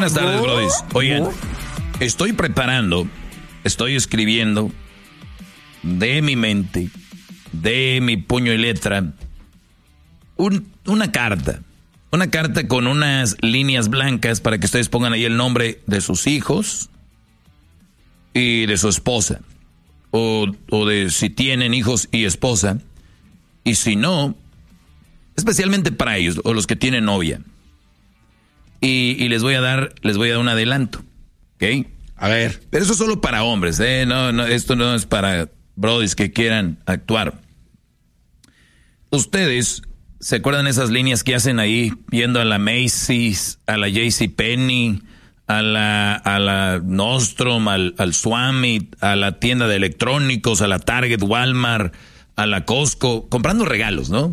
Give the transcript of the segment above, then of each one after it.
Buenas tardes, Brody. Oigan, estoy escribiendo de mi mente, de mi puño y letra, una carta con unas líneas blancas para que ustedes pongan ahí el nombre de sus hijos y de su esposa, o de si tienen hijos y esposa, y si no, especialmente para ellos o los que tienen novia. Y les voy a dar un adelanto, ¿ok? A ver. Pero eso es solo para hombres, ¿eh? No, esto no es para brodis que quieran actuar. Ustedes, ¿se acuerdan esas líneas que hacen ahí, yendo a la Macy's, a la JCPenney, a la Nordstrom, al Swami, a la tienda de electrónicos, a la Target, Walmart, a la Costco, comprando regalos, ¿no?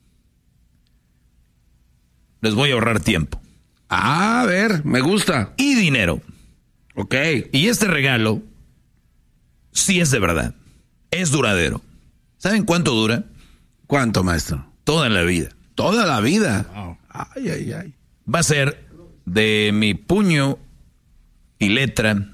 Les voy a ahorrar tiempo. A ver, me gusta. Y dinero. Ok. Y este regalo sí es de verdad. Es duradero. ¿Saben cuánto dura? ¿Cuánto, maestro? Toda la vida. Toda la vida. Wow. Ay. Va a ser de mi puño y letra.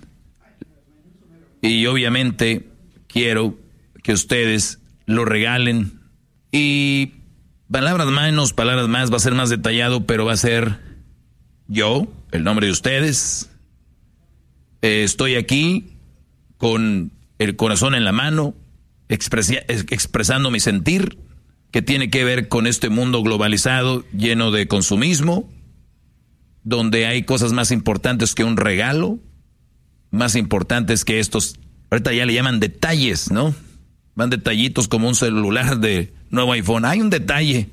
Y obviamente quiero que ustedes lo regalen. Y palabras menos, palabras más, va a ser más detallado, pero va a ser yo, el nombre de ustedes. Estoy aquí con el corazón en la mano, expresando mi sentir, que tiene que ver con este mundo globalizado, lleno de consumismo, donde hay cosas más importantes que un regalo, más importantes que estos, ahorita ya le llaman detalles, ¿no? Van detallitos como un celular de nuevo iPhone. Hay un detalle.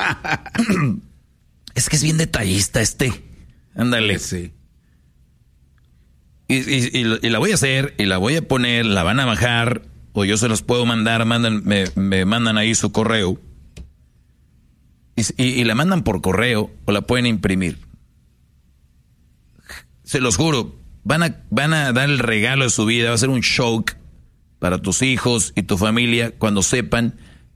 Es que es bien detallista Ándale. Sí. Y la voy a hacer, y la voy a poner, la van a bajar, o yo se los puedo mandar, me mandan ahí su correo. Y la mandan por correo, o la pueden imprimir. Se los juro, van a dar el regalo de su vida, va a ser un shock para tus hijos y tu familia cuando sepan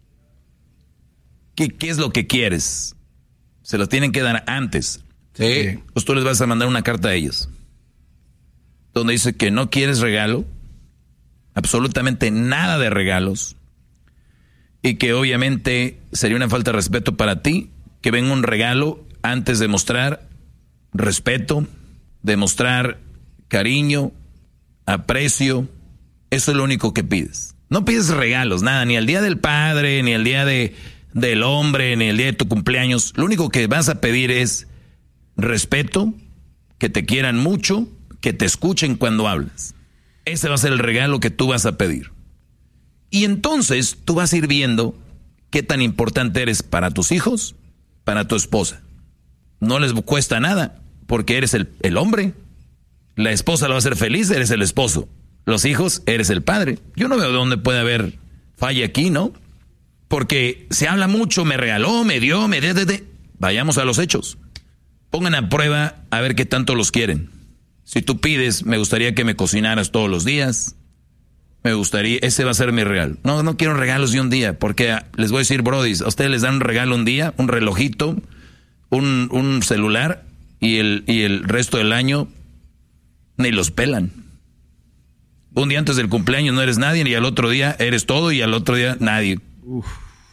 qué es lo que quieres. Se lo tienen que dar antes. Sí. Pues tú les vas a mandar una carta a ellos donde dice que no quieres regalo, absolutamente nada de regalos, y que obviamente sería una falta de respeto para ti que venga un regalo antes de mostrar respeto, de mostrar cariño, aprecio. Eso es lo único que pides. No pides regalos, nada, ni el día del padre, ni el día del hombre, ni el día de tu cumpleaños. Lo único que vas a pedir es respeto, que te quieran mucho, que te escuchen cuando hablas. Ese va a ser el regalo que tú vas a pedir. Y entonces tú vas a ir viendo qué tan importante eres para tus hijos, para tu esposa. No les cuesta nada, porque eres el hombre. La esposa la va a hacer feliz, eres el esposo. Los hijos, eres el padre. Yo no veo dónde puede haber falla aquí, ¿no? Porque se habla mucho, me regaló, me dio, Vayamos a los hechos. Pongan a prueba a ver qué tanto los quieren. Si tú pides, me gustaría que me cocinaras todos los días. Me gustaría, ese va a ser mi regalo. No quiero regalos de un día, porque les voy a decir, brodis, a ustedes les dan un regalo un día, un relojito, un celular, y el resto del año ni los pelan. Un día antes del cumpleaños no eres nadie, y al otro día eres todo, y al otro día nadie. Uf.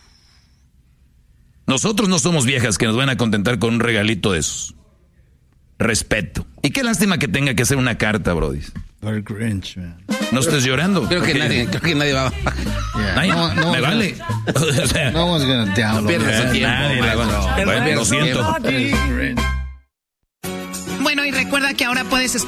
Nosotros no somos viejas que nos van a contentar con un regalito de esos. Respeto. Y qué lástima que tenga que hacer una carta, brody. Grinch, man. No estés llorando. Creo que nadie va a... Yeah. Me vale. O sea, no one's gonna download. Pierdes el tiempo. Bueno, lo siento. Bueno, y recuerda que ahora puedes